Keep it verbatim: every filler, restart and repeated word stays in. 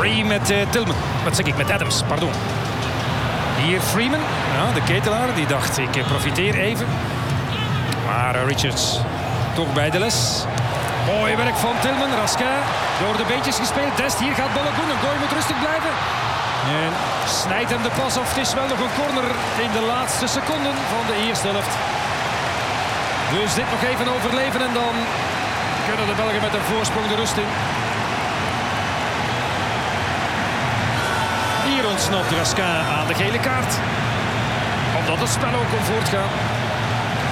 Free met uh, Tillman. Wat zeg ik, met Adams, pardon. Hier Freeman, ja, de ketelaar, die dacht ik profiteer even. Maar uh, Richards toch bij de les. Mooi werk van Tillman, Raskin door de beentjes gespeeld. Dest, hier gaat Balogun, een goal moet rustig blijven. En snijdt hem de pas af. Het is wel nog een corner in de laatste seconden van de eerste helft. Dus dit nog even overleven en dan kunnen de Belgen met een voorsprong de rust in. Hier ontsnapt Raskin aan de gele kaart. Omdat het spel ook kon voortgaan.